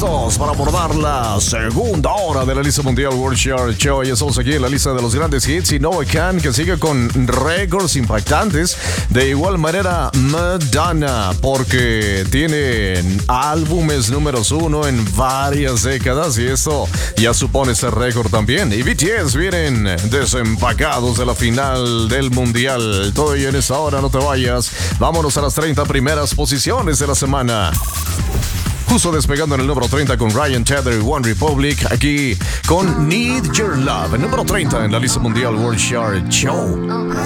listos para abordar la segunda hora de la lista mundial World Chart Show. Ya estamos aquí en la lista de los grandes hits y Noah Kahan, que sigue con récords impactantes. De igual manera Madonna, porque tiene álbumes números 1 en varias décadas y esto ya supone ser récord también. Y BTS vienen desempacados de la final del mundial. Todo ello en esta hora, no te vayas. Vámonos a las 30 primeras posiciones de la semana. Justo despegando en el número 30 con Ryan Tedder y One Republic, aquí con Need Your Love, el número 30 en la lista mundial World Chart Show.